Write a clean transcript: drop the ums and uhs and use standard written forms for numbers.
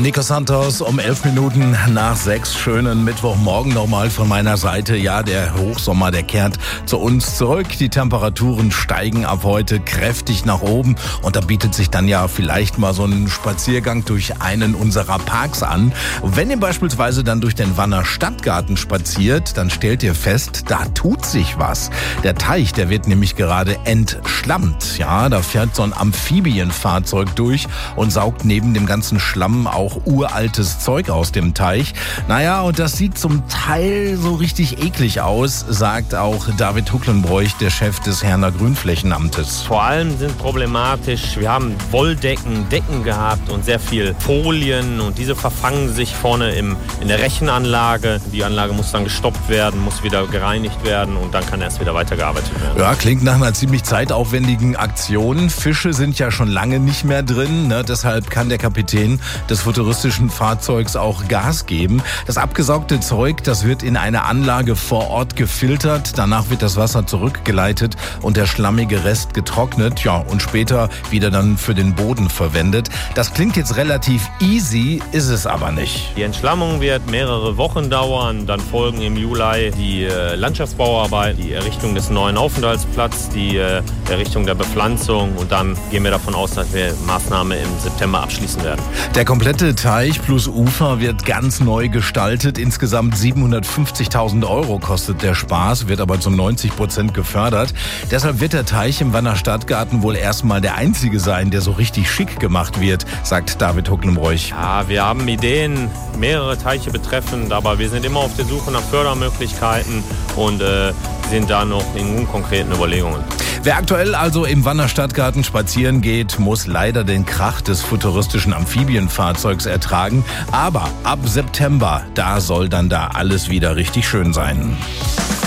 Nico Santos um 11 Minuten nach 6. Schönen Mittwochmorgen nochmal von meiner Seite. Ja, der Hochsommer, der kehrt zu uns zurück. Die Temperaturen steigen ab heute kräftig nach oben. Und da bietet sich dann ja vielleicht mal so ein Spaziergang durch einen unserer Parks an. Wenn ihr beispielsweise dann durch den Vanner Stadtgarten spaziert, dann stellt ihr fest, da tut sich was. Der Teich, der wird nämlich gerade entschlammt. Ja, da fährt so ein Amphibienfahrzeug durch und saugt neben dem ganzen Schlamm auch uraltes Zeug aus dem Teich. Naja, und das sieht zum Teil so richtig eklig aus, sagt auch David Hucklenbroich, der Chef des Herner Grünflächenamtes. Vor allem sind problematisch, wir haben Wolldecken, Decken gehabt und sehr viel Folien und diese verfangen sich vorne in der Rechenanlage. Die Anlage muss dann gestoppt werden, muss wieder gereinigt werden und dann kann erst wieder weitergearbeitet werden. Ja, klingt nach einer ziemlich zeitaufwendigen Aktion. Fische sind ja schon lange nicht mehr drin, ne? Deshalb kann der Kapitän des futuristischen Fahrzeugs auch Gas geben. Das abgesaugte Zeug, das wird in einer Anlage vor Ort gefiltert. Danach wird das Wasser zurückgeleitet und der schlammige Rest getrocknet. Ja, und später wieder dann für den Boden verwendet. Das klingt jetzt relativ easy, ist es aber nicht. Die Entschlammung wird mehrere Wochen dauern. Dann folgen im Juli die Landschaftsbauarbeit, die Errichtung des neuen Aufenthaltsplatzes, die Errichtung der Bepflanzung. Und dann gehen wir davon aus, dass wir die Maßnahme im September abschließen werden. Der komplette Teich plus Ufer wird ganz neu gestaltet. Insgesamt 750.000 € kostet der Spaß, wird aber zu 90% gefördert. Deshalb wird der Teich im Vanner Stadtgarten wohl erstmal der einzige sein, der so richtig schick gemacht wird, sagt David Hucklenbroich. Ja, wir haben Ideen, mehrere Teiche betreffend, aber wir sind immer auf der Suche nach Fördermöglichkeiten und sind da noch in unkonkreten Überlegungen. Wer aktuell also im Vanner Stadtgarten spazieren geht, muss leider den Krach des futuristischen Amphibienfahrzeugs ertragen. Aber ab September, da soll dann da alles wieder richtig schön sein.